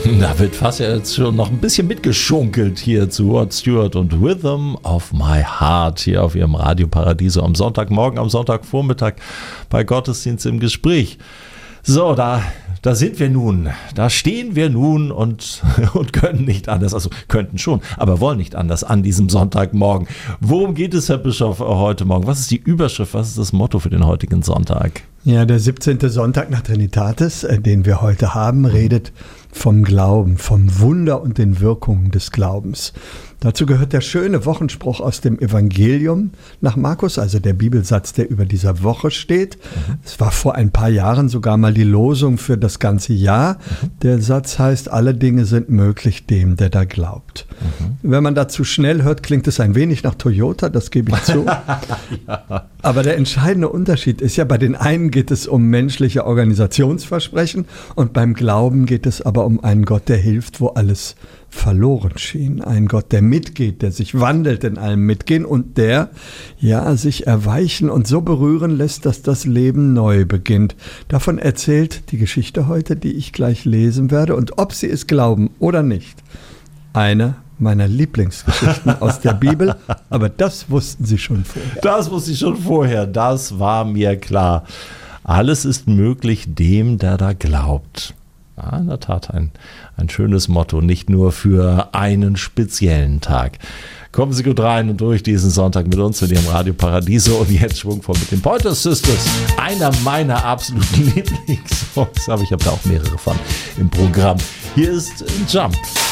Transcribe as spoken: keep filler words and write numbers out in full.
Da wird fast jetzt schon noch ein bisschen mitgeschunkelt hier zu Rod Stewart und Rhythm of My Heart hier auf ihrem Radio Paradiso am Sonntagmorgen, am Sonntagvormittag bei Gottesdienst im Gespräch. So, da, da sind wir nun, da stehen wir nun und, und können nicht anders, also könnten schon, aber wollen nicht anders an diesem Sonntagmorgen. Worum geht es, Herr Bischof, heute Morgen? Was ist die Überschrift, was ist das Motto für den heutigen Sonntag? Ja, der siebzehnte Sonntag nach Trinitatis, den wir heute haben, redet vom Glauben, vom Wunder und den Wirkungen des Glaubens. Dazu gehört der schöne Wochenspruch aus dem Evangelium nach Markus, also der Bibelsatz, der über dieser Woche steht. Mhm. Es war vor ein paar Jahren sogar mal die Losung für das ganze Jahr. Mhm. Der Satz heißt, alle Dinge sind möglich dem, der da glaubt. Mhm. Wenn man dazu schnell hört, klingt es ein wenig nach Toyota, das gebe ich zu. Ja. Aber der entscheidende Unterschied ist ja, bei den einen geht es um menschliche Organisationsversprechen und beim Glauben geht es aber um einen Gott, der hilft, wo alles verloren schien. Ein Gott, der mitgeht, der sich wandelt in allem Mitgehen und der, ja, sich erweichen und so berühren lässt, dass das Leben neu beginnt. Davon erzählt die Geschichte heute, die ich gleich lesen werde. Und ob Sie es glauben oder nicht, eine meiner Lieblingsgeschichten aus der Bibel, aber das wussten Sie schon vorher. Das wusste ich schon vorher, das war mir klar. Alles ist möglich dem, der da glaubt. Ja, in der Tat ein, ein schönes Motto, nicht nur für einen speziellen Tag. Kommen Sie gut rein und durch diesen Sonntag mit uns in Ihrem Radio Paradiso und jetzt schwungvoll mit den Pointer Sisters. Einer meiner absoluten Lieblingssongs, aber ich habe da auch mehrere von im Programm. Hier ist Jump.